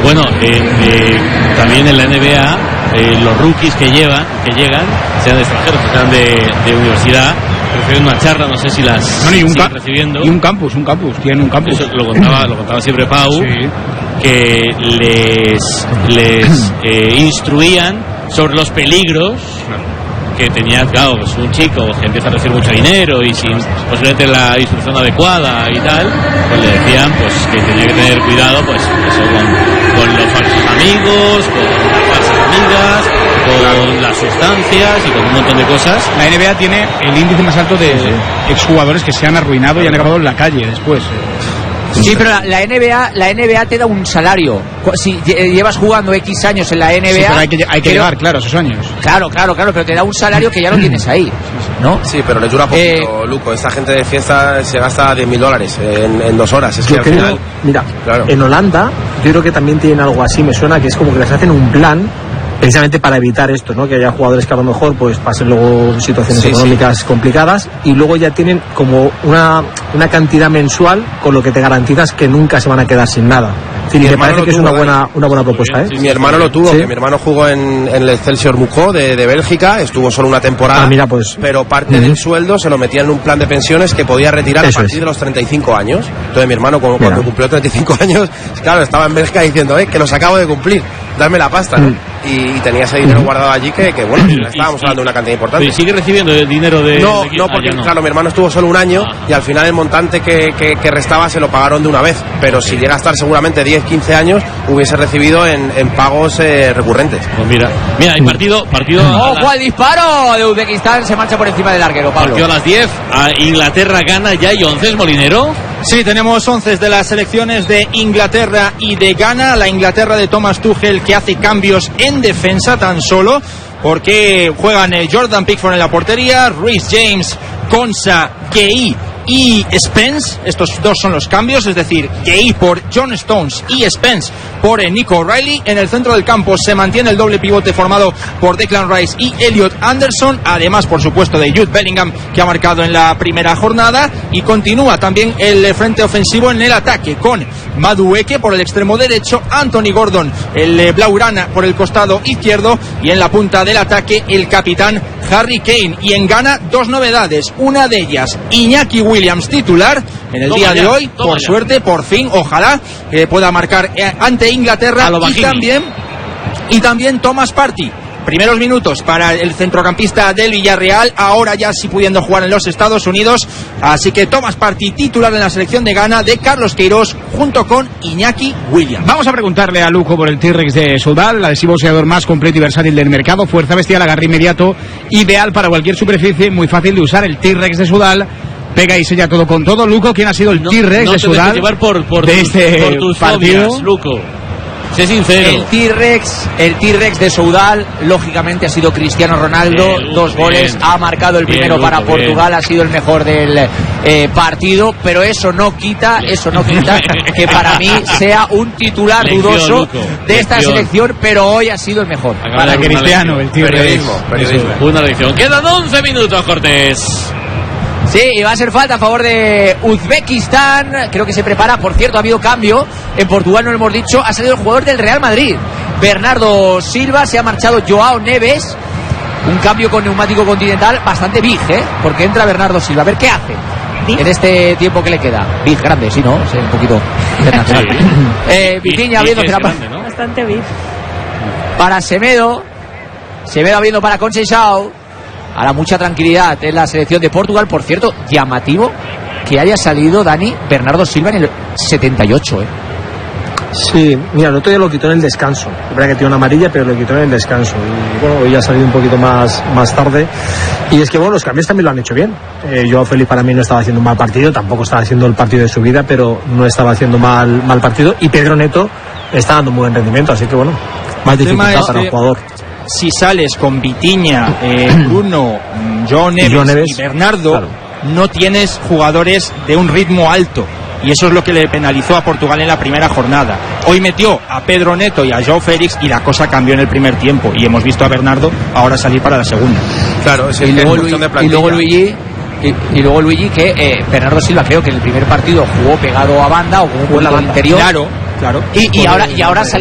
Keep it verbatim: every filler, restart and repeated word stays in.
Bueno, eh, eh, también en la N B A eh, los rookies que llevan, que llegan, sean de extranjeros, que sean de, de universidad, reciben una charla, no sé si las bueno, y un siguen recibiendo. Y un campus, un campus, tienen un campus. Eso lo contaba, lo contaba siempre Pau, sí. que les, les eh, instruían sobre los peligros que tenía, claro, pues un chico que empieza a recibir mucho dinero y sin posiblemente la instrucción adecuada y tal, pues le decían pues que tenía que tener cuidado, pues eso, con, con los falsos amigos, con las falsas amigas, con las sustancias y con un montón de cosas. La N B A tiene el índice más alto de exjugadores que se han arruinado y han acabado en la calle después. Sí, pero la, la N B A la N B A te da un salario. Si llevas jugando X años en la N B A, sí, pero hay que, hay que pero, llegar, claro, esos años. Claro, claro, claro, pero te da un salario que ya lo tienes ahí, ¿no? Sí, pero les dura poquito, eh, Luco. Esta gente de fiesta se gasta diez mil dólares en, en dos horas. Es que al creo, final... Mira, claro. En Holanda, yo creo que también tienen algo así, me suena, que es como que les hacen un plan precisamente para evitar esto, ¿no? Que haya jugadores que a lo mejor pues pasen luego situaciones sí, económicas sí. complicadas, y luego ya tienen como una, una cantidad mensual con lo que te garantizas que nunca se van a quedar sin nada. Sí, me parece que es una buena, una buena propuesta, ¿eh? Mi hermano lo tuvo, ¿sí? Que mi hermano jugó en, en el Excelsior Mucó de, de Bélgica, estuvo solo una temporada, ah, mira, pues, pero parte uh-huh. del sueldo se lo metía en un plan de pensiones que podía retirar Eso a partir es. de los treinta y cinco años. Entonces mi hermano, cuando, cuando cumplió treinta y cinco años, claro, estaba en Bélgica diciendo, eh, que los acabo de cumplir, darme la pasta, ¿no? Uh-huh. y, y tenía ese dinero uh-huh. guardado allí que, que bueno, estábamos hablando de una cantidad importante. ¿Y sigue recibiendo el dinero de...? No, de no, porque ah, no. claro, mi hermano estuvo solo un año ah. y al final el montante que, que, que restaba se lo pagaron de una vez, pero si llega a estar seguramente diez, quince años hubiese recibido en, en pagos eh, recurrentes. Pues mira, mira, hay partido... partido ¡Ojo al disparo de Uzbekistán! Se marcha por encima del arquero, Pablo. Partido a las diez, a Inglaterra gana ya, y once, Molinero. Sí, tenemos once de las selecciones de Inglaterra y de Ghana. La Inglaterra de Thomas Tuchel, que hace cambios en defensa tan solo, porque juegan Jordan Pickford en la portería, Reece James, Konsa, Gueye y Spence. Estos dos son los cambios, es decir, Gueye por John Stones y Spence por Nico O'Reilly. En el centro del campo se mantiene el doble pivote formado por Declan Rice y Elliot Anderson, además por supuesto de Jude Bellingham, que ha marcado en la primera jornada, y continúa también el frente ofensivo en el ataque con Madueke por el extremo derecho, Anthony Gordon, el blaugrana, por el costado izquierdo, y en la punta del ataque el capitán Harry Kane. Y en Ghana dos novedades, una de ellas Iñaki Williams titular en el toma día ya, de hoy, por ya. suerte, por fin, ojalá que pueda marcar ante Inglaterra, y también y también Thomas Partey. Primeros minutos para el centrocampista del Villarreal, ahora ya sí pudiendo jugar en los Estados Unidos, así que Thomas Partey titular en la selección de Ghana de Carlos Queiroz junto con Iñaki Williams. Vamos a preguntarle a Luco por el T-Rex de Soudal, el adhesivo boxeador más completo y versátil del mercado, fuerza bestial, agarre inmediato, ideal para cualquier superficie, muy fácil de usar. El T-Rex de Soudal pega y sella todo con todo. Luco, ¿quién ha sido el no, T-Rex no de Soudal llevar por, por de tus, este por tus partido? Fobias, Luco. Sé sincero. El T-Rex, el T-Rex de Soudal, lógicamente ha sido Cristiano Ronaldo, bien, dos goles, bien, ha marcado el primero bien, Luco, para Portugal, bien. Ha sido el mejor del eh, partido, pero eso no quita, eso no quita que para mí sea un titular lección, dudoso Luco, de esta lección. selección, pero hoy ha sido el mejor. Para, para Cristiano, el T-Rex. Periodismo, periodismo. Una lección. Quedan once minutos, Cortés. Sí, y va a ser falta a favor de Uzbekistán. Creo que se prepara. Por cierto, ha habido cambio. En Portugal no lo hemos dicho. Ha salido el jugador del Real Madrid, Bernardo Silva. Se ha marchado Joao Neves. Un cambio con neumático continental bastante big, ¿eh? Porque entra Bernardo Silva. A ver qué hace ¿Big? en este tiempo que le queda. Big, grande, sí, ¿no? Sí, un poquito internacional. Sí. eh, Vitinha abriendo la... ¿no? Bastante big. Para Semedo. Semedo abriendo para Conceição. Ahora mucha tranquilidad en la selección de Portugal. Por cierto, llamativo que haya salido Dani Bernardo Silva en el setenta y ocho, ¿eh? Sí, mira, el otro día lo quitó en el descanso. Es verdad que tiene una amarilla, pero lo quitó en el descanso. Y bueno, hoy ha salido un poquito más, más tarde. Y es que bueno, los cambios también lo han hecho bien. Eh, Joao Félix para mí no estaba haciendo un mal partido, tampoco estaba haciendo el partido de su vida, pero no estaba haciendo mal, mal partido. Y Pedro Neto está dando muy buen rendimiento, así que bueno, más dificultad para el jugador. Si sales con Vitinha, eh, Bruno, Joao Neves, y, Neves, y Bernardo, claro, no tienes jugadores de un ritmo alto, y eso es lo que le penalizó a Portugal en la primera jornada. Hoy metió a Pedro Neto y a Joao Félix y la cosa cambió en el primer tiempo, y hemos visto a Bernardo ahora salir para la segunda. Claro, es y, el luego de Luigi, plantilla. y luego Luigi y, y luego Luigi que eh, Bernardo Silva creo que en el primer partido jugó pegado a banda o jugó por el lado interior, claro, claro, y, y ahora y ahora salió